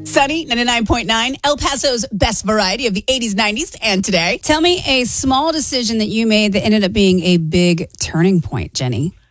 Sunny, 99.9, El Paso's best variety of the 80s, 90s, and today. Tell me a small decision that you made that ended up being a big turning point, Jenny.